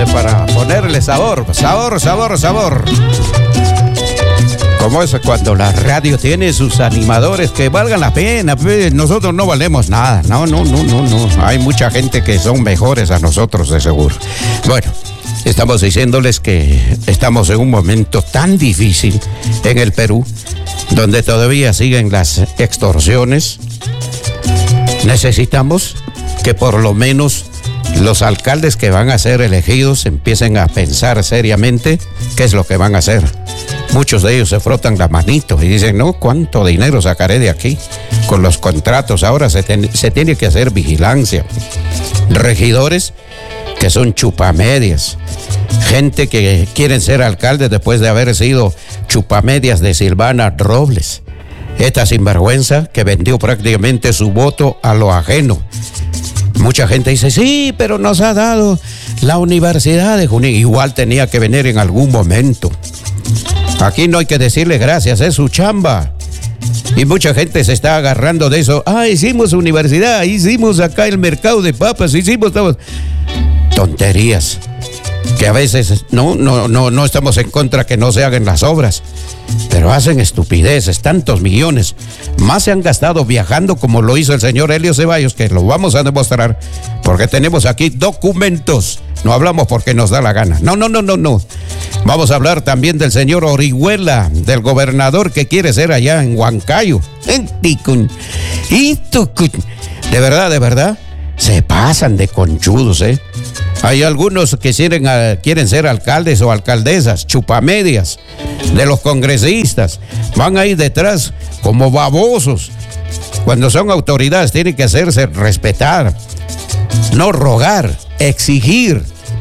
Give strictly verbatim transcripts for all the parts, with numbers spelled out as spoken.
Ese para ponerle sabor, sabor, sabor, sabor. Como es cuando la radio tiene sus animadores que valgan la pena. Nosotros no valemos nada. No, no, no, no, no. Hay mucha gente que son mejores a nosotros, de seguro. Bueno, estamos diciéndoles que estamos en un momento tan difícil en el Perú, donde todavía siguen las extorsiones. Necesitamos que por lo menos los alcaldes que van a ser elegidos empiecen a pensar seriamente qué es lo que van a hacer. Muchos de ellos se frotan la manito y dicen, no, ¿cuánto dinero sacaré de aquí? Con los contratos ahora se, ten, se tiene que hacer vigilancia. Regidores que son chupamedias. Gente que quieren ser alcaldes después de haber sido chupamedias de Silvana Robles. Esta sinvergüenza que vendió prácticamente su voto a lo ajeno. Mucha gente dice, sí, pero nos ha dado la Universidad de Junín. Igual tenía que venir en algún momento. Aquí no hay que decirle gracias, es su chamba. Y mucha gente se está agarrando de eso. Ah, hicimos universidad, hicimos acá el mercado de papas, hicimos... Tonterías. Que a veces no, no, no, no estamos en contra que no se hagan las obras, pero hacen estupideces, tantos millones. Más se han gastado viajando como lo hizo el señor Helio Ceballos, que lo vamos a demostrar, porque tenemos aquí documentos. No hablamos porque nos da la gana. No, no, no, no, no. Vamos a hablar también del señor Orihuela, del gobernador que quiere ser allá en Huancayo. De verdad, de verdad, se pasan de conchudos, ¿eh? Hay algunos que quieren, uh, quieren ser alcaldes o alcaldesas, chupamedias de los congresistas. Van ahí detrás como babosos. Cuando son autoridades tienen que hacerse respetar, no rogar, exigir.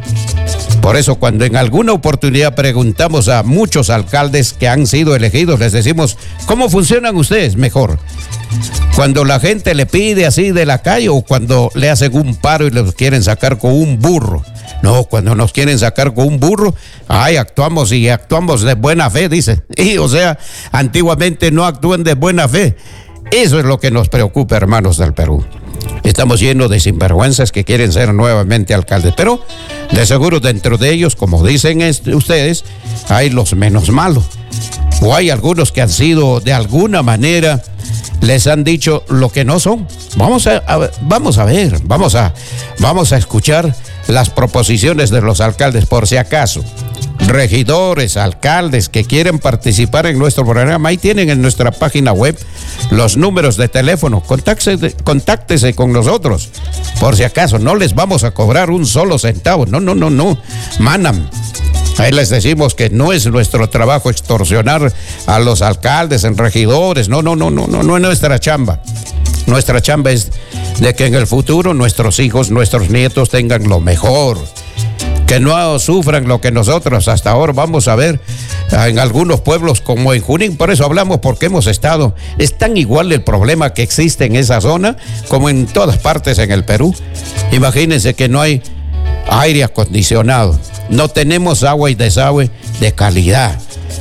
Por eso cuando en alguna oportunidad preguntamos a muchos alcaldes que han sido elegidos, les decimos, ¿cómo funcionan ustedes mejor? Cuando la gente le pide así de la calle o cuando le hacen un paro y los quieren sacar con un burro. No, cuando nos quieren sacar con un burro, ay, actuamos y actuamos de buena fe, dice. Y o sea, antiguamente no actúan de buena fe. Eso es lo que nos preocupa, hermanos del Perú. Estamos llenos de sinvergüenzas que quieren ser nuevamente alcaldes, pero de seguro dentro de ellos, como dicen este, ustedes, hay los menos malos. O hay algunos que han sido de alguna manera, les han dicho lo que no son. Vamos a, a, vamos a ver, vamos a, vamos a escuchar las proposiciones de los alcaldes por si acaso. Regidores, alcaldes que quieren participar en nuestro programa, ahí tienen en nuestra página web los números de teléfono. Contáctese, contáctese con nosotros. Por si acaso, no les vamos a cobrar un solo centavo. No, no, no, no. Manan. Ahí les decimos que no es nuestro trabajo extorsionar a los alcaldes, en regidores. No, no, no, no, no, no es nuestra chamba. Nuestra chamba es de que en el futuro nuestros hijos, nuestros nietos tengan lo mejor. Que no sufran lo que nosotros hasta ahora vamos a ver en algunos pueblos como en Junín. Por eso hablamos, porque hemos estado. Es tan igual el problema que existe en esa zona como en todas partes en el Perú. Imagínense que no hay aire acondicionado, no tenemos agua y desagüe de calidad,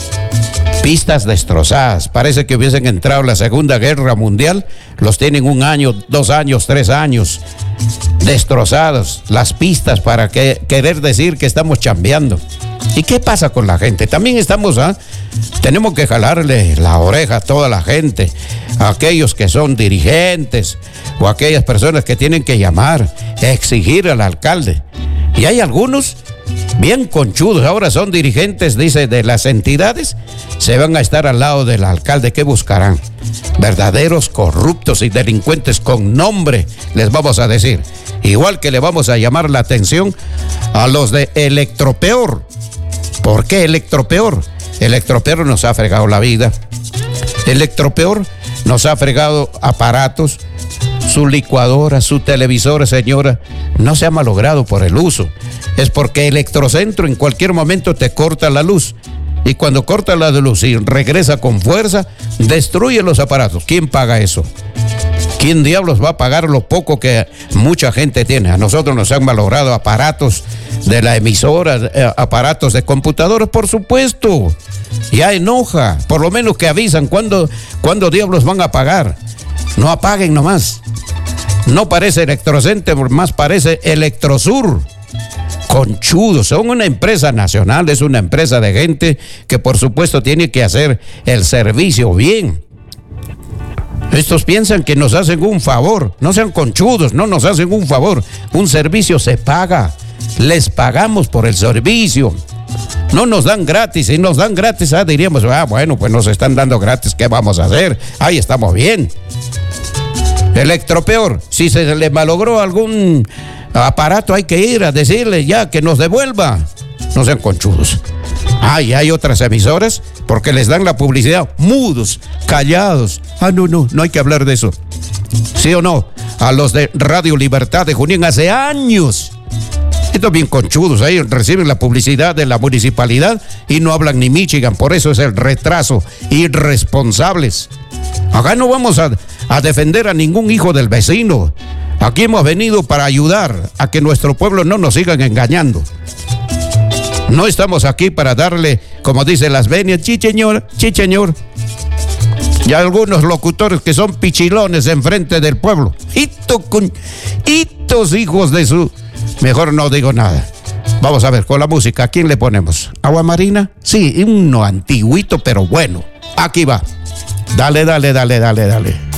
pistas destrozadas, parece que hubiesen entrado en la Segunda Guerra Mundial, los tienen un año, dos años, tres años, destrozados las pistas para que, querer decir que estamos chambeando. ¿Y qué pasa con la gente? También estamos, ¿ah? Tenemos que jalarle la oreja a toda la gente, a aquellos que son dirigentes o a aquellas personas que tienen que llamar, exigir al alcalde. Y hay algunos bien conchudos, ahora son dirigentes, dice, de las entidades, se van a estar al lado del alcalde. ¿Qué buscarán? Verdaderos corruptos y delincuentes con nombre, les vamos a decir. Igual que le vamos a llamar la atención a los de Electropeor. ¿Por qué Electropeor? Electropeor nos ha fregado la vida. Electropeor nos ha fregado aparatos, su licuadora, su televisor, señora, no se ha malogrado por el uso. Es porque Electrocentro en cualquier momento te corta la luz. Y cuando corta la luz y regresa con fuerza, destruye los aparatos. ¿Quién paga eso? ¿Quién diablos va a pagar lo poco que mucha gente tiene? A nosotros nos han malogrado aparatos de la emisora, eh, aparatos de computadoras, por supuesto. Ya enoja, por lo menos que avisan cuándo, cuándo diablos van a pagar. No apaguen nomás. No parece Electrocentro, más parece Electrosur. Conchudos, son una empresa nacional, es una empresa de gente que por supuesto tiene que hacer el servicio bien. Estos piensan que nos hacen un favor, no sean conchudos, no nos hacen un favor. Un servicio se paga, les pagamos por el servicio. No nos dan gratis, si nos dan gratis, ah, diríamos, ah, bueno, pues nos están dando gratis, ¿qué vamos a hacer? Ahí estamos bien. Electropeor, si se le malogró algún aparato, hay que ir a decirle ya que nos devuelva. No sean conchudos. Ah, y hay otras emisoras porque les dan la publicidad mudos, callados. Ah, no, no, no hay que hablar de eso. ¿Sí o no? A los de Radio Libertad de Junín hace años. Estos bien conchudos ahí reciben la publicidad de la municipalidad y no hablan ni Michigan. Por eso es el retraso. Irresponsables. Acá no vamos a, a defender a ningún hijo del vecino. Aquí hemos venido para ayudar a que nuestro pueblo no nos sigan engañando. No estamos aquí para darle, como dicen las venias, chicheñor, chicheñor. Y algunos locutores que son pichilones enfrente del pueblo. Hito con, hitos hijos de su... Mejor no digo nada. Vamos a ver, con la música, ¿a quién le ponemos? ¿Agua Marina? Sí, uno antiguito, pero bueno. Aquí va. Dale, dale, dale, dale, dale.